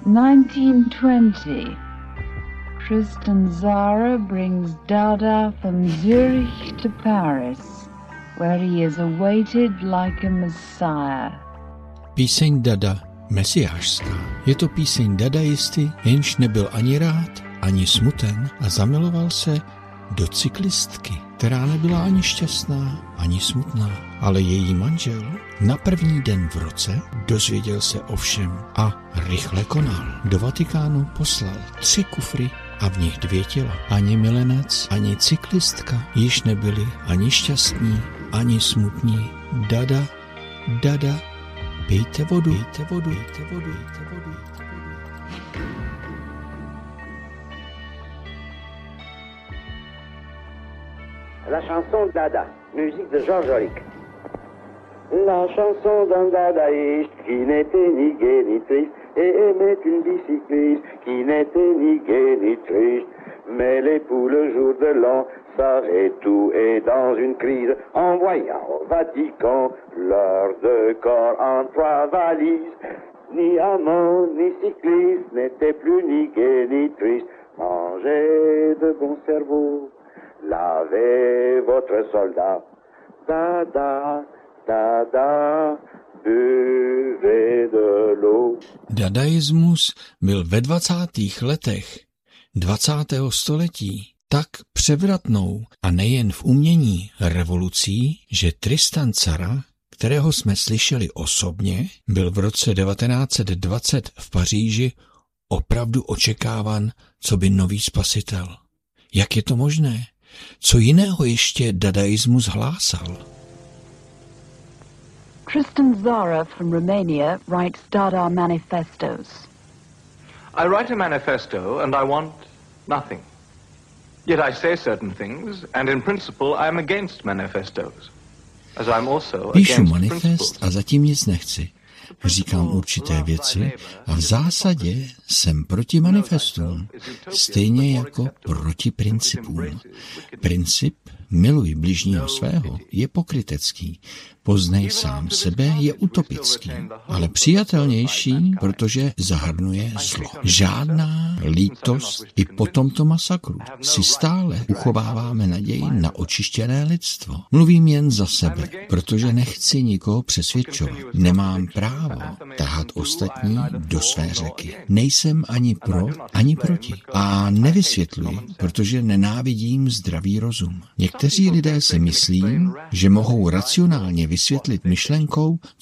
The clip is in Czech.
1920. Tristan Tzara brings Dada from Zurich to Paris, where he is awaited like a messiah. Píseň Dada, mesiášská. Je to píseň dadaisty, jenž nebyl ani rád, ani smuten a zamiloval se do cyklistky, která nebyla ani šťastná, ani smutná, ale její manžel na první den v roce dozvěděl se o všem a rychle konal. Do Vatikánu poslal 3 kufry a v nich 2 těla. Ani milenec, ani cyklistka již nebyli ani šťastní, ani smutní. Dada, Dada, pijte vodu, pijte vodu, pijte vodu, pijte vodu, pijte vodu. La chanson Dada, musique de Georges Auric. La chanson d'un dadaïste qui n'était ni gai ni triste et aimait une bicycliste qui n'était ni gai ni triste. Mais l'époux le jour de l'an savait tout et dans une crise envoya au Vatican leurs 2 corps en 3 valises. Ni amant ni cycliste n'était plus ni gai ni triste. Mangez de bon cerveau, lavez votre soldat. Dada, Dada, buvez de l'eau. Dadaismus byl ve 20. letech 20. století tak převratnou a nejen v umění revolucí, že Tristan Tzara, kterého jsme slyšeli osobně, byl v roce 1920 v Paříži opravdu očekávan coby nový spasitel. Jak je to možné? Co jiného ještě dadaismus hlásal? Tristan Tzara from Romania writes Dada manifestos. I write a manifesto and I want nothing. Yet I say certain things, and in principle I am against manifestos. As I'm also Píšu against manifest principles. a zatím nic nechci. Říkám určité věci a v zásadě jsem proti manifestům, stejně jako proti principům. Princip miluj bližního svého je pokrytecký, poznej sám sebe je utopický, ale přijatelnější, protože zahrnuje zlo. Žádná lítost i po tomto masakru si stále uchováváme naději na očištěné lidstvo. Mluvím jen za sebe, protože nechci nikoho přesvědčovat. Nemám právo tahat ostatní do své řeky. Nejsem ani pro, ani proti. A nevysvětluji, protože nenávidím zdravý rozum. Někteří lidé si myslí, že mohou racionálně vysvětlit myšlenkou,